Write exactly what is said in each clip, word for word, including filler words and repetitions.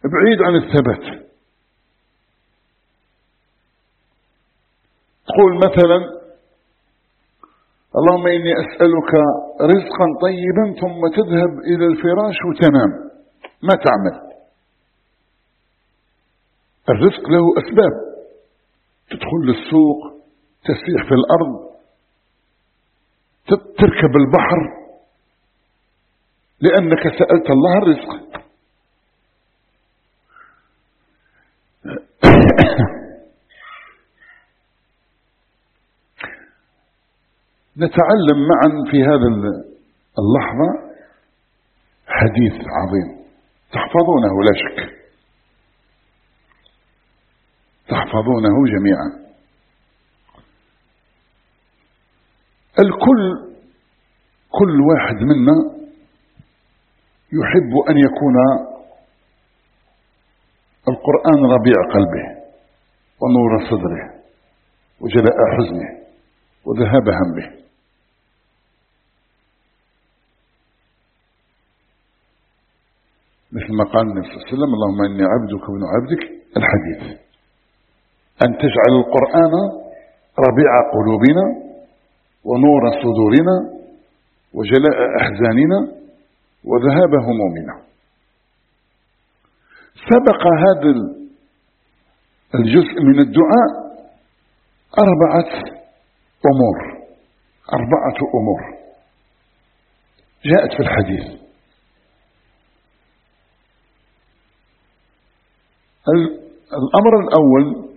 بعيد عن الثبات. تقول مثلا اللهم إني أسألك رزقا طيبا، ثم تذهب إلى الفراش وتنام ما تعمل. الرزق له أسباب، تدخل للسوق، تسيح في الأرض، تركب البحر، لأنك سألت الله الرزق. نتعلم معا في هذا اللحظة حديث عظيم تحفظونه لا شك، تحفظونه جميعا. الكل كل واحد منا يحب أن يكون القرآن ربيع قلبه ونور صدره وجلاء حزنه وذهاب همه. مثل ما قال النبي صلى الله عليه وسلم اللهم إني عبدك وابن عبدك، الحديث أن تجعل القرآن ربيع قلوبنا ونور صدورنا وجلاء أحزاننا وذهاب همومنا. سبق هذا الجزء من الدعاء أربعة أمور أربعة أمور جاءت في الحديث. الأمر الأول،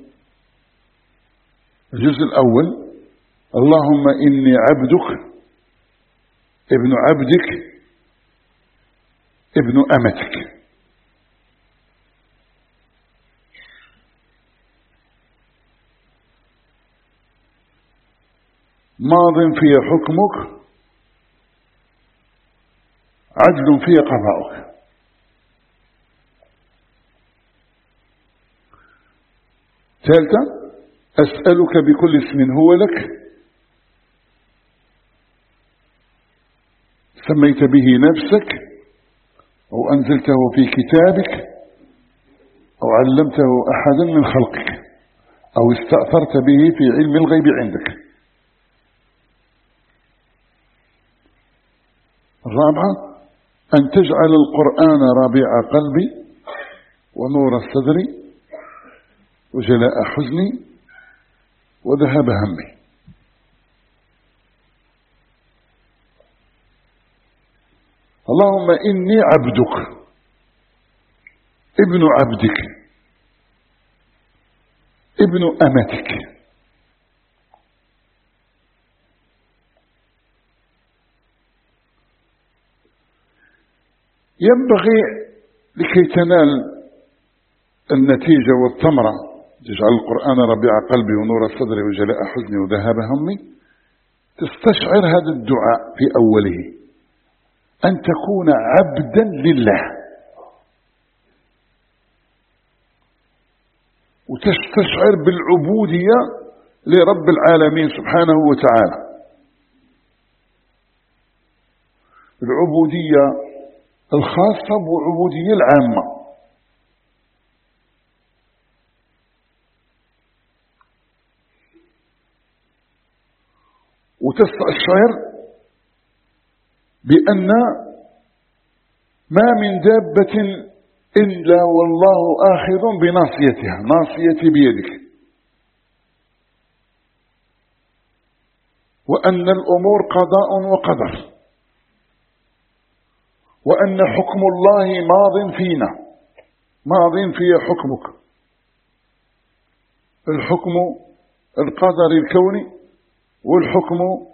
الجزء الأول، اللهم إني عبدك ابن عبدك ابن أمتك. ماض في حكمك عدل في قضاؤك. ثالثا أسألك بكل اسم هو لك سميت به نفسك أو أنزلته في كتابك أو علمته أحدا من خلقك أو استأثرت به في علم الغيب عندك. الرابعة أن تجعل القرآن ربيع قلبي ونور الصدر وجلاء حزني وذهاب همي. اللهم إني عبدك ابن عبدك ابن أمتك. ينبغي لكي تنال النتيجة والثمرة تجعل القرآن ربيع قلبي ونور صدري وجلاء حزني وذهاب همي، تستشعر هذا الدعاء في أوله أن تكون عبدا لله، وتستشعر بالعبودية لرب العالمين سبحانه وتعالى، العبودية الخاصة والعبودية العامة. وتستشعر بأن ما من دابة إلا والله آخذ بناصيتها، ناصيتي بيدك، وأن الأمور قضاء وقدر، وأن حكم الله ماض فينا، ماض في حكمك، الحكم القدري الكوني والحكم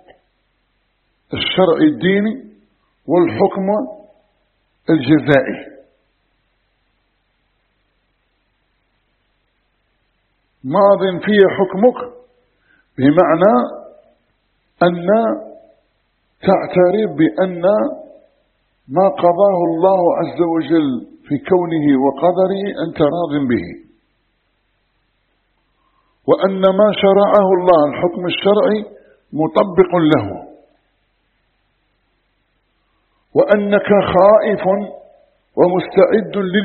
الشرعي الديني والحكم الجزائي. ماض فيه حكمك بمعنى أن تعترف بأن ما قضاه الله عز وجل في كونه وقدره أنت راض به، وأن ما شرعه الله الحكم الشرعي مطبق له، وأنك خائف ومستعد